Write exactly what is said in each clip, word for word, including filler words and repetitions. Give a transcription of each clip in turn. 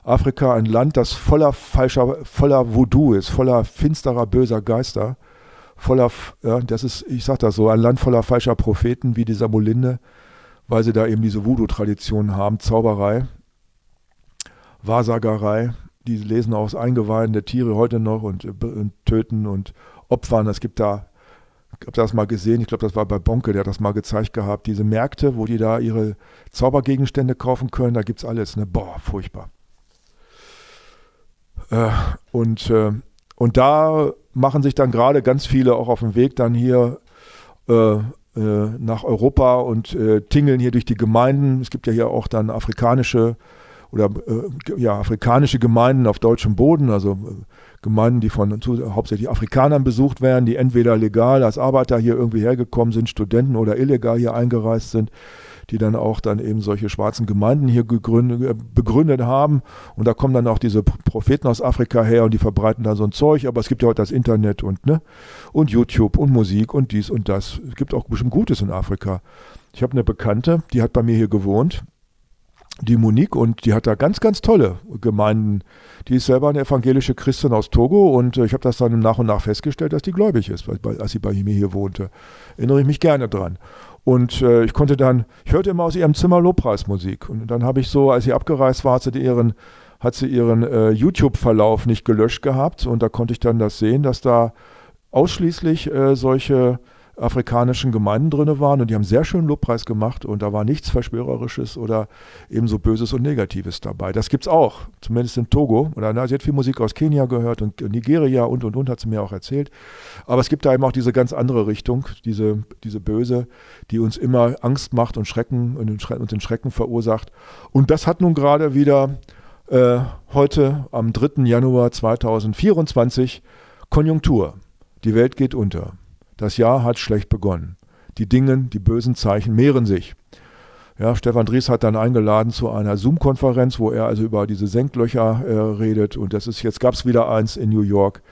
Afrika ein Land, das voller falscher, voller Voodoo ist, voller finsterer, böser Geister, voller, ja, das ist, ich sag das so, ein Land voller falscher Propheten wie dieser Mulinde, weil sie da eben diese Voodoo-Tradition haben, Zauberei, Wahrsagerei, die lesen aus Eingeweiden der Tiere heute noch und, und töten und opfern. Es gibt da, ich habe das mal gesehen, ich glaube, das war bei Bonke, der hat das mal gezeigt gehabt, diese Märkte, wo die da ihre Zaubergegenstände kaufen können, da gibt es alles, ne? Boah, furchtbar. Äh, und, äh, und da machen sich dann gerade ganz viele auch auf dem Weg dann hier äh, äh, nach Europa und äh, tingeln hier durch die Gemeinden. Es gibt ja hier auch dann afrikanische oder äh, ja, afrikanische Gemeinden auf deutschem Boden, also äh, Gemeinden, die von zu, hauptsächlich Afrikanern besucht werden, die entweder legal als Arbeiter hier irgendwie hergekommen sind, Studenten oder illegal hier eingereist sind, die dann auch dann eben solche schwarzen Gemeinden hier gegründet, begründet haben. Und da kommen dann auch diese Propheten aus Afrika her und die verbreiten da so ein Zeug. Aber es gibt ja heute das Internet und, ne, und YouTube und Musik und dies und das. Es gibt auch bestimmt Gutes in Afrika. Ich habe eine Bekannte, die hat bei mir hier gewohnt, die Monique, und die hat da ganz, ganz tolle Gemeinden. Die ist selber eine evangelische Christin aus Togo und äh, ich habe das dann nach und nach festgestellt, dass die gläubig ist, weil, als sie bei mir hier wohnte. Erinnere ich mich gerne dran. Und äh, ich konnte dann, ich hörte immer aus ihrem Zimmer Lobpreismusik. Und dann habe ich so, als sie abgereist war, hat sie ihren, hat sie ihren äh, YouTube-Verlauf nicht gelöscht gehabt. Und da konnte ich dann das sehen, dass da ausschließlich äh, solche afrikanischen Gemeinden drin waren und die haben sehr schön Lobpreis gemacht und da war nichts Verschwörerisches oder eben so Böses und Negatives dabei. Das gibt's auch, zumindest in Togo. Oder, na, sie hat viel Musik aus Kenia gehört und Nigeria und und und, hat sie mir auch erzählt. Aber es gibt da eben auch diese ganz andere Richtung, diese, diese Böse, die uns immer Angst macht und Schrecken und den, Schre- und den Schrecken verursacht. Und das hat nun gerade wieder äh, heute am dritten Januar zweitausendvierundzwanzig Konjunktur. Die Welt geht unter. Das Jahr hat schlecht begonnen. Die Dinge, die bösen Zeichen mehren sich. Ja, Stefan Dries hat dann eingeladen zu einer Zoom-Konferenz, wo er also über diese Senklöcher äh, redet. Und das ist, jetzt gab es wieder eins in New York.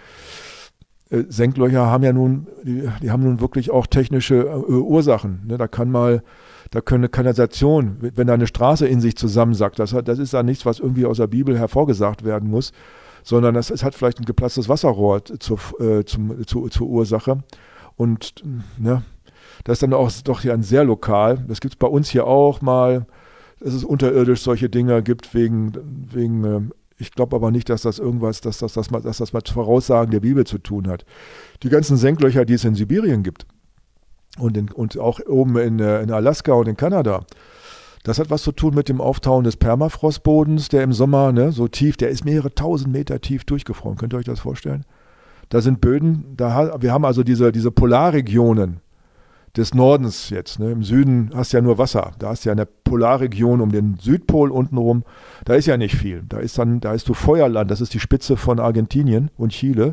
Äh, Senklöcher haben ja nun, die, die haben nun wirklich auch technische äh, Ursachen. Ne? Da kann mal, da können eine Kanalisation, wenn da eine Straße in sich zusammensackt, das, das ist dann nichts, was irgendwie aus der Bibel hervorgesagt werden muss, sondern das, es hat vielleicht ein geplatztes Wasserrohr zur, äh, zum, zu, zur Ursache. Und ne, das ist dann auch doch ja sehr lokal. Das gibt es bei uns hier auch mal, dass es unterirdisch solche Dinge gibt, wegen, wegen äh, ich glaube aber nicht, dass das irgendwas, dass das, dass, das, dass das mit Voraussagen der Bibel zu tun hat. Die ganzen Senklöcher, die es in Sibirien gibt und, in, und auch oben in, in Alaska und in Kanada, das hat was zu tun mit dem Auftauen des Permafrostbodens, der im Sommer ne, so tief, der ist mehrere tausend Meter tief durchgefroren. Könnt ihr euch das vorstellen? Da sind Böden, da, wir haben also diese, diese Polarregionen des Nordens jetzt. Ne? Im Süden hast du ja nur Wasser. Da hast du ja eine Polarregion um den Südpol untenrum. Da ist ja nicht viel. Da ist dann, da ist du Feuerland. Das ist die Spitze von Argentinien und Chile.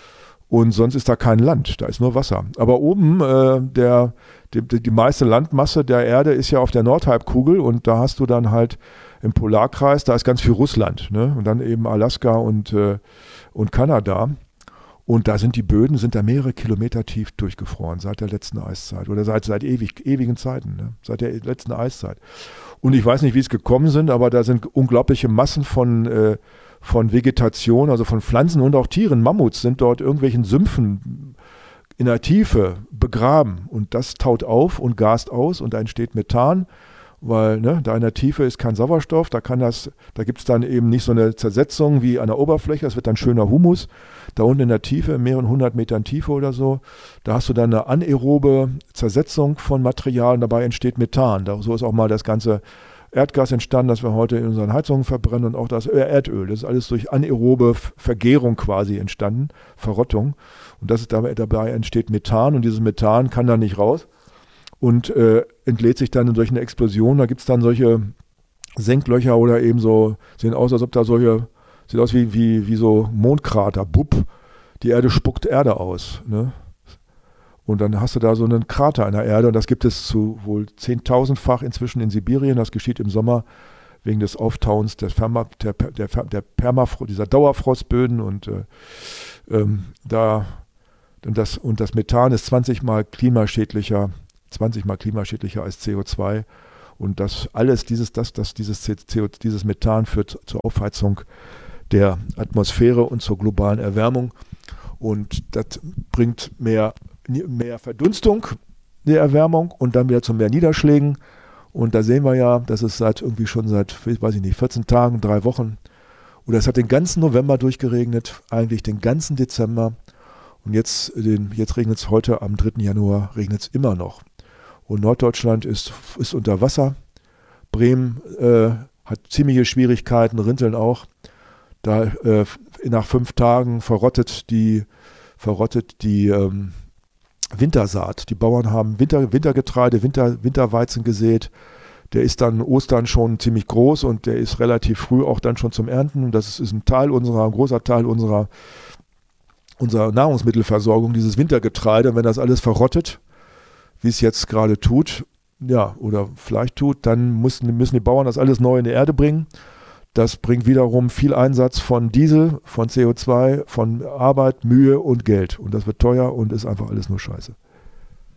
Und sonst ist da kein Land. Da ist nur Wasser. Aber oben, äh, der, die, die meiste Landmasse der Erde ist ja auf der Nordhalbkugel. Und da hast du dann halt im Polarkreis, da ist ganz viel Russland. Ne? Und dann eben Alaska und, äh, und Kanada. Und da sind die Böden, sind da mehrere Kilometer tief durchgefroren seit der letzten Eiszeit oder seit, seit ewig, ewigen Zeiten, ne? Seit der letzten Eiszeit. Und ich weiß nicht, wie es gekommen sind, aber da sind unglaubliche Massen von, äh, von Vegetation, also von Pflanzen und auch Tieren. Mammuts sind dort irgendwelchen Sümpfen in der Tiefe begraben und das taut auf und gast aus und da entsteht Methan. Weil ne, da in der Tiefe ist kein Sauerstoff, da kann das, da gibt es dann eben nicht so eine Zersetzung wie an der Oberfläche, es wird dann schöner Humus. Da unten in der Tiefe, mehreren hundert Metern Tiefe oder so, da hast du dann eine anaerobe Zersetzung von Material und dabei entsteht Methan. Da, so ist auch mal das ganze Erdgas entstanden, das wir heute in unseren Heizungen verbrennen und auch das Erdöl. Das ist alles durch anaerobe Vergärung quasi entstanden, Verrottung. Und das ist dabei, dabei entsteht Methan und dieses Methan kann dann nicht raus. Und äh, entlädt sich dann in solchen Explosionen. Da gibt es dann solche Senklöcher oder eben so, sehen aus, als ob da solche, sieht aus wie, wie, wie so Mondkrater, bupp, die Erde spuckt Erde aus. Ne? Und dann hast du da so einen Krater in der Erde und das gibt es zu wohl zehntausendfach inzwischen in Sibirien. Das geschieht im Sommer wegen des Auftauens des Perma, der, der, der Permafrost, dieser Dauerfrostböden und äh, ähm, da und das, und das Methan ist zwanzig mal klimaschädlicher zwanzig mal klimaschädlicher als C O zwei Und das alles, dieses, das, das, dieses, C O, dieses Methan führt zur Aufheizung der Atmosphäre und zur globalen Erwärmung. Und das bringt mehr, mehr Verdunstung der Erwärmung und dann wieder zu mehr Niederschlägen. Und da sehen wir ja, dass es seit irgendwie schon seit, weiß ich nicht, vierzehn Tagen, drei Wochen, oder es hat den ganzen November durchgeregnet, eigentlich den ganzen Dezember. Und jetzt, den, jetzt regnet es heute am dritten Januar, regnet es immer noch. Und Norddeutschland ist, ist unter Wasser. Bremen äh, hat ziemliche Schwierigkeiten, Rinteln auch. Da äh, nach fünf Tagen verrottet die, verrottet die ähm, Wintersaat. Die Bauern haben Winter, Wintergetreide, Winter, Winterweizen gesät. Der ist dann Ostern schon ziemlich groß und der ist relativ früh auch dann schon zum Ernten. Und das ist, ist ein Teil unserer, ein großer Teil unserer, unserer Nahrungsmittelversorgung, dieses Wintergetreide. Und wenn das alles verrottet, wie es jetzt gerade tut, ja, oder vielleicht tut, dann müssen, müssen die Bauern das alles neu in die Erde bringen. Das bringt wiederum viel Einsatz von Diesel, von C O zwei, von Arbeit, Mühe und Geld. Und das wird teuer und ist einfach alles nur Scheiße.